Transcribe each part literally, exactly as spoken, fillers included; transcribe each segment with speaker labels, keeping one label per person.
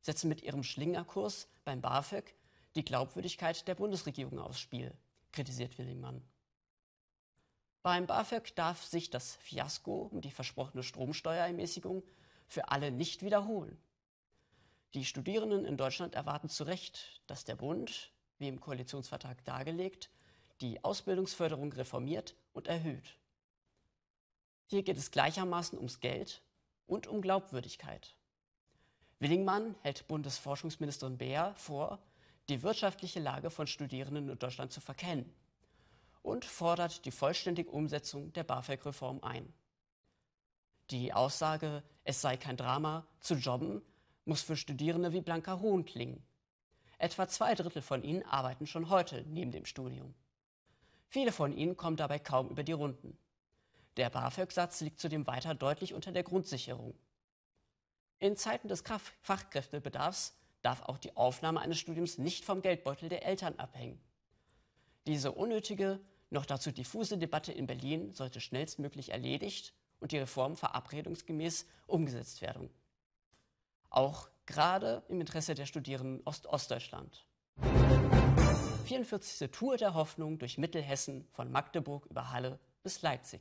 Speaker 1: setzen mit ihrem Schlingerkurs beim BAföG die Glaubwürdigkeit der Bundesregierung aufs Spiel, kritisiert Willingmann. Beim BAföG darf sich das Fiasko um die versprochene Stromsteuerermäßigung für alle nicht wiederholen. Die Studierenden in Deutschland erwarten zu Recht, dass der Bund, wie im Koalitionsvertrag dargelegt, die Ausbildungsförderung reformiert und erhöht. Hier geht es gleichermaßen ums Geld und um Glaubwürdigkeit. Willingmann hält Bundesforschungsministerin Beer vor, die wirtschaftliche Lage von Studierenden in Deutschland zu verkennen und fordert die vollständige Umsetzung der BAföG-Reform ein. Die Aussage, es sei kein Drama, zu jobben, muss für Studierende wie blanker Hohn klingen. Etwa zwei Drittel von ihnen arbeiten schon heute neben dem Studium. Viele von ihnen kommen dabei kaum über die Runden. Der BAföG-Satz liegt zudem weiter deutlich unter der Grundsicherung. In Zeiten des Fachkräftebedarfs darf auch die Aufnahme eines Studiums nicht vom Geldbeutel der Eltern abhängen. Diese unnötige, noch dazu diffuse Debatte in Berlin sollte schnellstmöglich erledigt und die Reform verabredungsgemäß umgesetzt werden. Auch gerade im Interesse der Studierenden Ost-Ostdeutschland. vierundvierzigste Tour der Hoffnung durch Mittelhessen von Magdeburg über Halle bis Leipzig.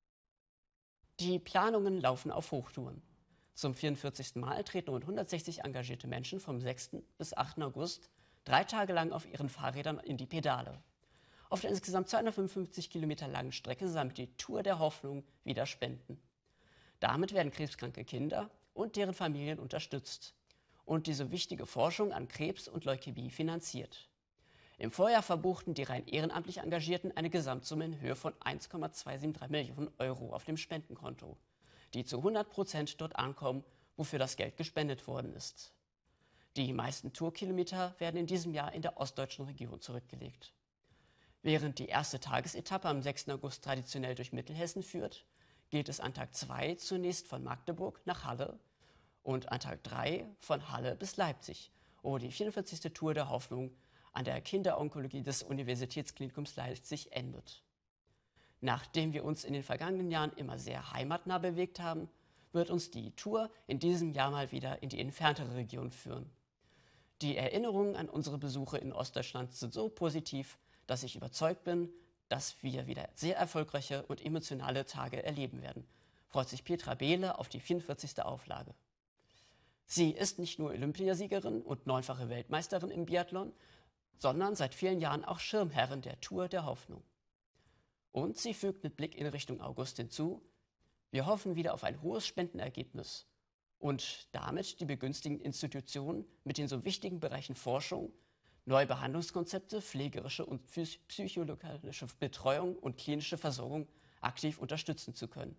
Speaker 1: Die Planungen laufen auf Hochtouren. Zum vierundvierzigsten Mal treten rund hundertsechzig engagierte Menschen vom sechsten bis achten August drei Tage lang auf ihren Fahrrädern in die Pedale. Auf der insgesamt zweihundertfünfundfünfzig Kilometer langen Strecke sammelt die Tour der Hoffnung wieder Spenden. Damit werden krebskranke Kinder und deren Familien unterstützt und diese wichtige Forschung an Krebs und Leukämie finanziert. Im Vorjahr verbuchten die rein ehrenamtlich Engagierten eine Gesamtsumme in Höhe von eins Komma zweihundertdreiundsiebzig Millionen Euro auf dem Spendenkonto, die zu hundert Prozent dort ankommen, wofür das Geld gespendet worden ist. Die meisten Tourkilometer werden in diesem Jahr in der ostdeutschen Region zurückgelegt. Während die erste Tagesetappe am sechsten August traditionell durch Mittelhessen führt, geht es an Tag zwei zunächst von Magdeburg nach Halle und an Tag drei von Halle bis Leipzig, wo die vierundvierzigste Tour der Hoffnung an der Kinderonkologie des Universitätsklinikums Leipzig endet. Nachdem wir uns in den vergangenen Jahren immer sehr heimatnah bewegt haben, wird uns die Tour in diesem Jahr mal wieder in die entferntere Region führen. Die Erinnerungen an unsere Besuche in Ostdeutschland sind so positiv, dass ich überzeugt bin, dass wir wieder sehr erfolgreiche und emotionale Tage erleben werden, freut sich Petra Behle auf die vierundvierzigste Auflage. Sie ist nicht nur Olympiasiegerin und neunfache Weltmeisterin im Biathlon, sondern seit vielen Jahren auch Schirmherrin der Tour der Hoffnung. Und sie fügt mit Blick in Richtung August hinzu: Wir hoffen wieder auf ein hohes Spendenergebnis und damit die begünstigten Institutionen mit den so wichtigen Bereichen Forschung, neue Behandlungskonzepte, pflegerische und psychologische Betreuung und klinische Versorgung aktiv unterstützen zu können.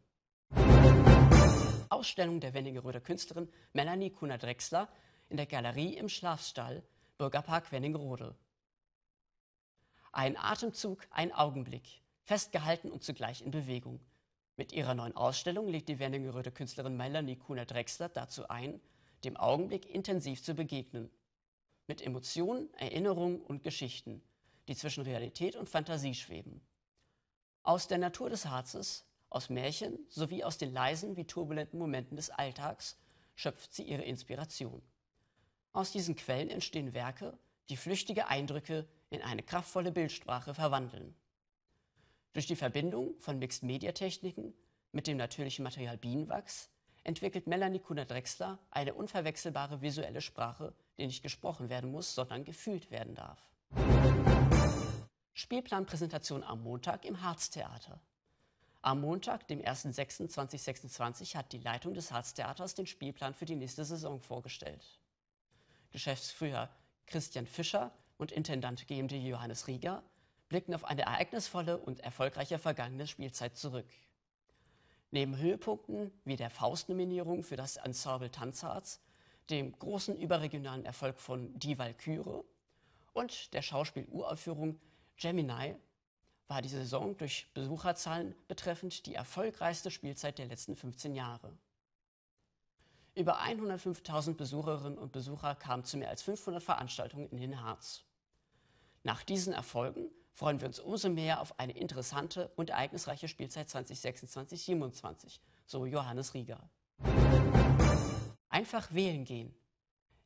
Speaker 1: Ausstellung der Wernigeröder Künstlerin Melanie Kuhner-Drechsler in der Galerie im Schlafstall, Bürgerpark Wernigerode. Ein Atemzug, ein Augenblick, festgehalten und zugleich in Bewegung. Mit ihrer neuen Ausstellung legt die Wernigeröder Künstlerin Melanie Kuhner-Drechsler dazu ein, dem Augenblick intensiv zu begegnen. Mit Emotionen, Erinnerungen und Geschichten, die zwischen Realität und Fantasie schweben. Aus der Natur des Harzes, aus Märchen sowie aus den leisen wie turbulenten Momenten des Alltags schöpft sie ihre Inspiration. Aus diesen Quellen entstehen Werke, die flüchtige Eindrücke in eine kraftvolle Bildsprache verwandeln. Durch die Verbindung von Mixed-Media-Techniken mit dem natürlichen Material Bienenwachs entwickelt Melanie Kuhner-Drechsler eine unverwechselbare visuelle Sprache, die nicht gesprochen werden muss, sondern gefühlt werden darf. Spielplanpräsentation am Montag im Harztheater. Am Montag, dem ersten sechsten zweitausendsechsundzwanzig, hat die Leitung des Harztheaters den Spielplan für die nächste Saison vorgestellt. Geschäftsführer Christian Fischer und Intendant G M D Johannes Rieger blicken auf eine ereignisvolle und erfolgreiche vergangene Spielzeit zurück. Neben Höhepunkten wie der Faust-Nominierung für das Ensemble Tanzharz, dem großen überregionalen Erfolg von Die Walküre und der Schauspiel-Uraufführung Gemini war die Saison durch Besucherzahlen betreffend die erfolgreichste Spielzeit der letzten fünfzehn Jahre. Über hundertfünftausend Besucherinnen und Besucher kamen zu mehr als fünfhundert Veranstaltungen in den Harz. Nach diesen Erfolgen freuen wir uns umso mehr auf eine interessante und ereignisreiche Spielzeit zweitausendsechsundzwanzig siebenundzwanzig, so Johannes Rieger. Einfach wählen gehen.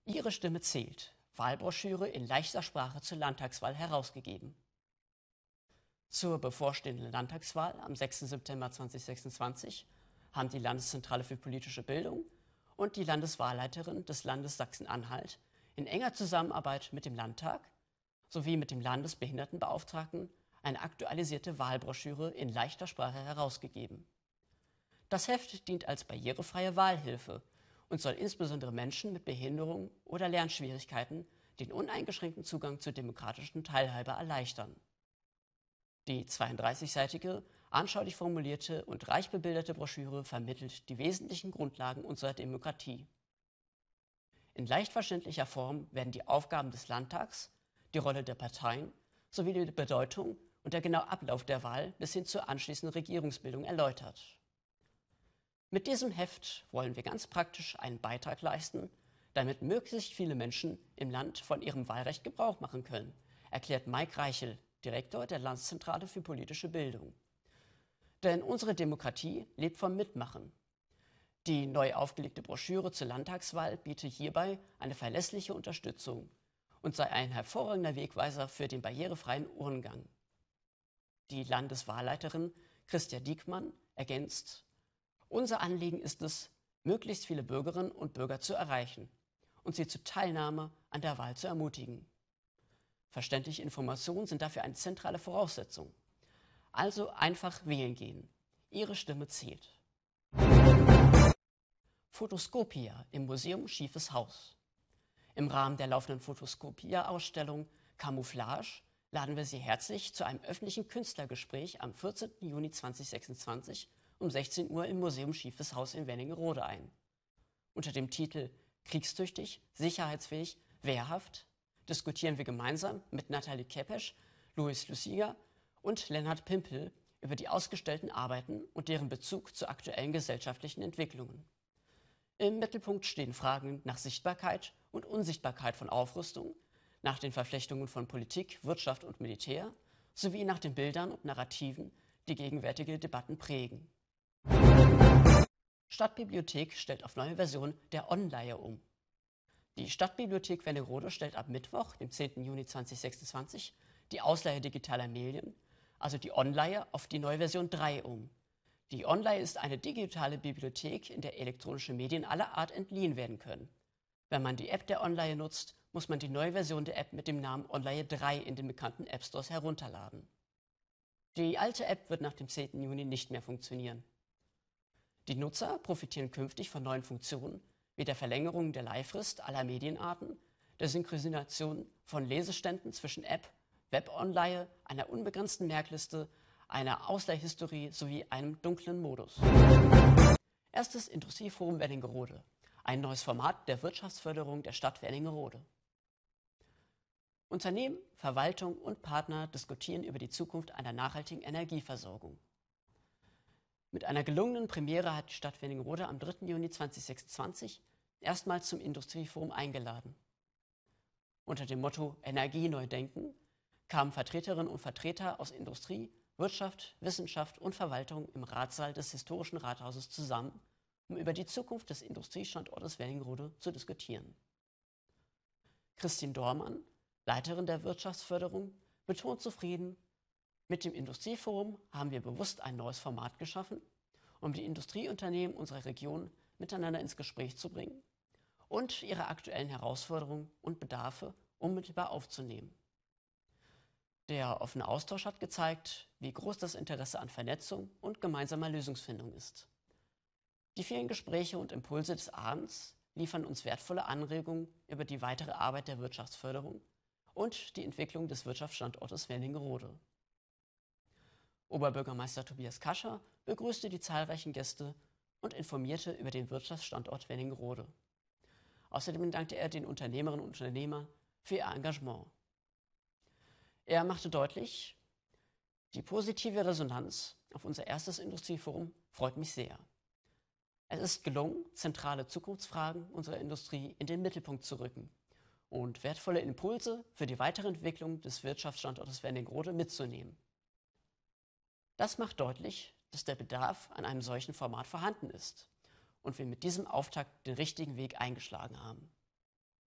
Speaker 1: Ihre Stimme zählt. Wahlbroschüre in leichter Sprache zur Landtagswahl herausgegeben. Zur bevorstehenden Landtagswahl am sechsten September zweitausendsechsundzwanzig haben die Landeszentrale für politische Bildung und die Landeswahlleiterin des Landes Sachsen-Anhalt in enger Zusammenarbeit mit dem Landtag sowie mit dem Landesbehindertenbeauftragten eine aktualisierte Wahlbroschüre in leichter Sprache herausgegeben. Das Heft dient als barrierefreie Wahlhilfe und soll insbesondere Menschen mit Behinderung oder Lernschwierigkeiten den uneingeschränkten Zugang zur demokratischen Teilhabe erleichtern. Die zweiunddreißigseitige, anschaulich formulierte und reich bebilderte Broschüre vermittelt die wesentlichen Grundlagen unserer Demokratie. In leicht verständlicher Form werden die Aufgaben des Landtags, die Rolle der Parteien sowie die Bedeutung und der genaue Ablauf der Wahl bis hin zur anschließenden Regierungsbildung erläutert. Mit diesem Heft wollen wir ganz praktisch einen Beitrag leisten, damit möglichst viele Menschen im Land von ihrem Wahlrecht Gebrauch machen können, erklärt Mike Reichel, Direktor der Landeszentrale für politische Bildung. Denn unsere Demokratie lebt vom Mitmachen. Die neu aufgelegte Broschüre zur Landtagswahl bietet hierbei eine verlässliche Unterstützung und sei ein hervorragender Wegweiser für den barrierefreien Urngang. Die Landeswahlleiterin Christa Diekmann ergänzt: Unser Anliegen ist es, möglichst viele Bürgerinnen und Bürger zu erreichen und sie zur Teilnahme an der Wahl zu ermutigen. Verständliche Informationen sind dafür eine zentrale Voraussetzung. Also einfach wählen gehen. Ihre Stimme zählt. Fotoskopia im Museum Schiefes Haus. Im Rahmen der laufenden Fotoskopia-Ausstellung Camouflage laden wir Sie herzlich zu einem öffentlichen Künstlergespräch am vierzehnten Juni zweitausendsechsundzwanzig um sechzehn Uhr im Museum Schiefes Haus in Wernigerode ein. Unter dem Titel Kriegstüchtig, sicherheitsfähig, wehrhaft diskutieren wir gemeinsam mit Nathalie Kepesch, Louis Lusiger und Lennart Pimpel über die ausgestellten Arbeiten und deren Bezug zu aktuellen gesellschaftlichen Entwicklungen. Im Mittelpunkt stehen Fragen nach Sichtbarkeit und Unsichtbarkeit von Aufrüstung, nach den Verflechtungen von Politik, Wirtschaft und Militär sowie nach den Bildern und Narrativen, die gegenwärtige Debatten prägen. Stadtbibliothek stellt auf neue Version der Onleihe um. Die Stadtbibliothek Wernigerode stellt ab Mittwoch, dem zehnten Juni zweitausendsechsundzwanzig, die Ausleihe digitaler Medien, also die Onleihe, auf die neue Version drei um. Die Onleihe ist eine digitale Bibliothek, in der elektronische Medien aller Art entliehen werden können. Wenn man die App der Onleihe nutzt, muss man die neue Version der App mit dem Namen Onleihe drei in den bekannten App Stores herunterladen. Die alte App wird nach dem zehnten Juni nicht mehr funktionieren. Die Nutzer profitieren künftig von neuen Funktionen, wie der Verlängerung der Leihfrist aller Medienarten, der Synchronisation von Leseständen zwischen App, Web-Onleihe, einer unbegrenzten Merkliste, einer Ausleihhistorie sowie einem dunklen Modus. Erstes Industrieforum Wernigerode, ein neues Format der Wirtschaftsförderung der Stadt Wernigerode. Unternehmen, Verwaltung und Partner diskutieren über die Zukunft einer nachhaltigen Energieversorgung. Mit einer gelungenen Premiere hat die Stadt Wernigerode am dritten Juni zweitausendsechsundzwanzig erstmals zum Industrieforum eingeladen. Unter dem Motto Energie neu denken kamen Vertreterinnen und Vertreter aus Industrie, Wirtschaft, Wissenschaft und Verwaltung im Ratssaal des historischen Rathauses zusammen, um über die Zukunft des Industriestandortes Wernigerode zu diskutieren. Christine Dormann, Leiterin der Wirtschaftsförderung, betont zufrieden: Mit dem Industrieforum haben wir bewusst ein neues Format geschaffen, um die Industrieunternehmen unserer Region miteinander ins Gespräch zu bringen und ihre aktuellen Herausforderungen und Bedarfe unmittelbar aufzunehmen. Der offene Austausch hat gezeigt, wie groß das Interesse an Vernetzung und gemeinsamer Lösungsfindung ist. Die vielen Gespräche und Impulse des Abends liefern uns wertvolle Anregungen über die weitere Arbeit der Wirtschaftsförderung und die Entwicklung des Wirtschaftsstandortes Wernigerode. Oberbürgermeister Tobias Kascher begrüßte die zahlreichen Gäste und informierte über den Wirtschaftsstandort Wernigerode. Außerdem dankte er den Unternehmerinnen und Unternehmern für ihr Engagement. Er machte deutlich: Die positive Resonanz auf unser erstes Industrieforum freut mich sehr. Es ist gelungen, zentrale Zukunftsfragen unserer Industrie in den Mittelpunkt zu rücken und wertvolle Impulse für die weitere Entwicklung des Wirtschaftsstandortes Wernigerode mitzunehmen. Das macht deutlich, dass der Bedarf an einem solchen Format vorhanden ist und wir mit diesem Auftakt den richtigen Weg eingeschlagen haben.